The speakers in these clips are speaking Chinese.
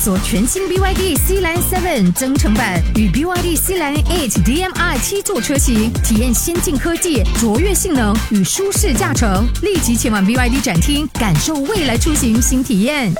索全新 BYD Sealand 7增程版与 BYD Sealand 8 DM-i 7座车型，体验先进科技、卓越性能与舒适驾乘。立即前往 BYD 展厅，感受未来出行新体验。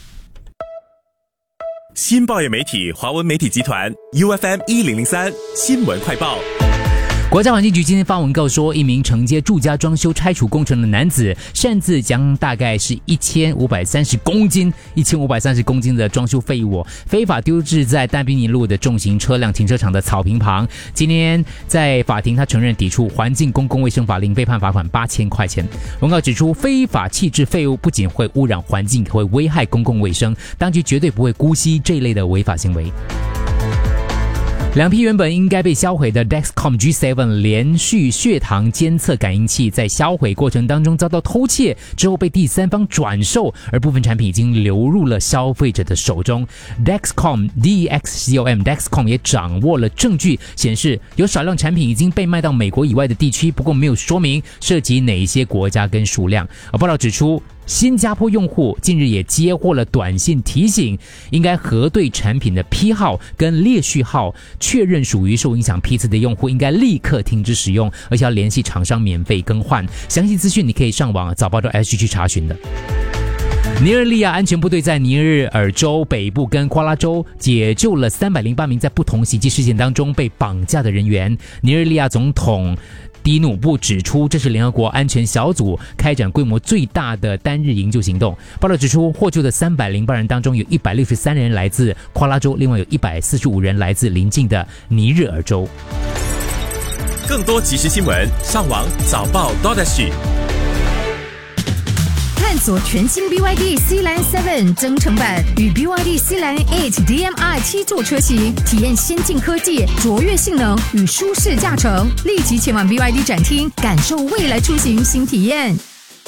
新报业媒体华文媒体集团 UFM 1003新闻快报。 国家环境局今天发文告说，一名承接住家装修拆除工程的男子，擅自将大概是1530公斤的装修废物非法丢置在淡滨尼路的重型车辆停车场的草坪旁。今天在法庭，他承认抵触环境公共卫生法令，被判罚款8000块钱。文告指出，非法弃置废物不仅会污染环境，会危害公共卫生，当局绝对不会姑息这一类的违法行为。两批原本应该被销毁的 Dexcom G7 连续血糖监测感应器在销毁过程当中遭到偷窃之后被第三方转售，而部分产品已经流入了消费者的手中。Dexcom 也掌握了证据，显示有少量产品已经被卖到美国以外的地区，不过没有说明涉及哪一些国家跟数量。而报道指出，新加坡用户近日也接获了短信提醒，应该核对产品的批号跟列序号，确认属于受影响批次的用户应该立刻停止使用，而且要联系厂商免费更换。详细资讯你可以上网早报.sg 去查询的。尼日利亚安全部队在尼日尔州北部跟夸拉州解救了308名在不同袭击事件当中被绑架的人员。尼日利亚总统迪努布指出，这是联合国安全小组开展规模最大的单日营救行动。报道指出，获救的308人当中有163人来自夸拉州，另外有145人来自邻近的尼日尔州。 更多即时新闻，上网早报.sg。 探索全新 BYD Sealand 7增程版与 BYD Sealand 8 DM-i 7座车型，体验先进科技、卓越性能与舒适驾乘。立即前往 BYD 展厅，感受未来出行新体验。